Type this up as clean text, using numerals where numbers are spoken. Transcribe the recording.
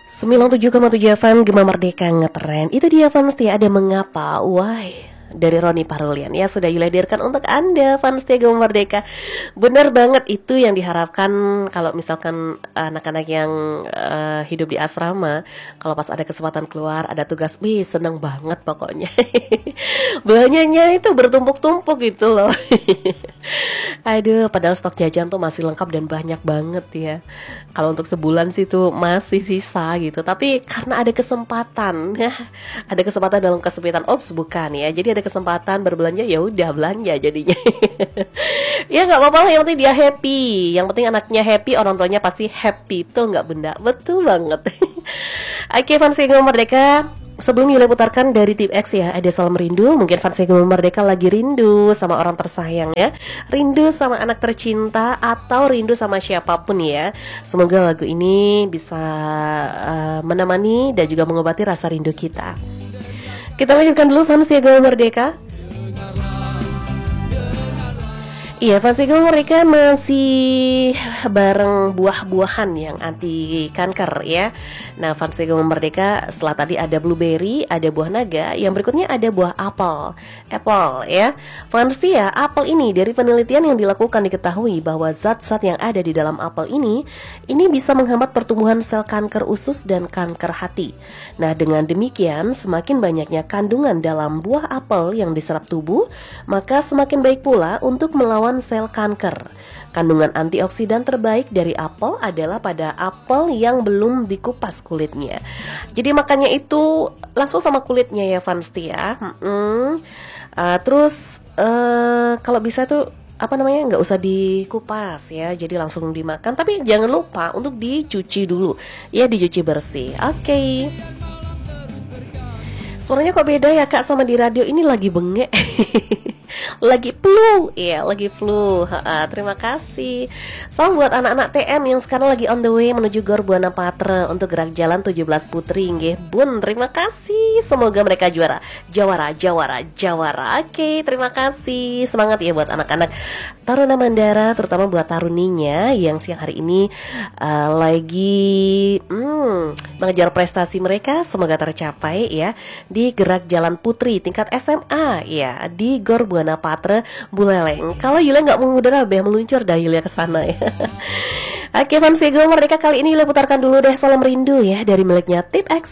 97,7 FM Gema Merdeka ngetren. Itu dia fans setia ada mengapa. Why? Dari Roni Parulian ya sudah dihadirkan untuk Anda fans setia Gema Merdeka. Bener banget itu yang diharapkan kalau misalkan anak-anak yang hidup di asrama, kalau pas ada kesempatan keluar ada tugas, seneng banget pokoknya. Belanjanya itu bertumpuk-tumpuk gitu loh. Aduh, padahal stok jajan tuh masih lengkap dan banyak banget ya. Kalau untuk sebulan sih tuh masih sisa gitu. Tapi karena ada kesempatan, ada kesempatan dalam kesempitan. Ops, bukan ya. Jadi ada kesempatan berbelanja, ya udah belanja jadinya. Ya nggak apa-apa lah, yang penting dia happy. Yang penting anaknya happy, orang tuanya pasti happy. Betul nggak benda? Betul banget. Oke, fans Gema Merdeka. Sebelum Yule putarkan dari Tip X ya, ada salam rindu. Mungkin fans Gema Merdeka lagi rindu sama orang tersayang ya, rindu sama anak tercinta, atau rindu sama siapapun ya. Semoga lagu ini bisa menemani dan juga mengobati rasa rindu kita. Kita lanjutkan dulu fans Gema Merdeka. Iya, fans Gema Merdeka masih bareng buah-buahan yang anti kanker ya. Nah, fans Gema Merdeka setelah tadi ada blueberry, ada buah naga, yang berikutnya ada buah apple ya. Fans ya, apel ini dari penelitian yang dilakukan diketahui bahwa zat-zat yang ada di dalam apel ini bisa menghambat pertumbuhan sel kanker usus dan kanker hati. Nah, dengan demikian semakin banyaknya kandungan dalam buah apel yang diserap tubuh, maka semakin baik pula untuk melawan sel kanker. Kandungan antioksidan terbaik dari apel adalah pada apel yang belum dikupas kulitnya. Jadi makannya itu langsung sama kulitnya ya fans ya. Terus kalau bisa tuh nggak usah dikupas ya, jadi langsung dimakan. Tapi jangan lupa untuk dicuci dulu ya, dicuci bersih. Oke. Suaranya kok beda ya kak sama di radio, ini lagi bengek. Lagi flu, ya lagi flu. Terima kasih. Salam buat anak-anak TM yang sekarang lagi on the way menuju Gor Buana Patra untuk gerak jalan 17 Putri. Nggih, Bun, terima kasih. Semoga mereka jawara. Oke, terima kasih. Semangat ya buat anak-anak Taruna Mandara, terutama buat taruninya yang siang hari ini lagi mengejar prestasi mereka. Semoga tercapai ya di gerak jalan Putri tingkat SMA ya di Gor Buana Patra Buleleng. Kalau Yulia nggak mau ngudara, meluncur dah Yulia ke sana ya. Oke, fans Gema Merdeka, kali ini Yulia putarkan dulu deh salam rindu ya dari miliknya Tip X.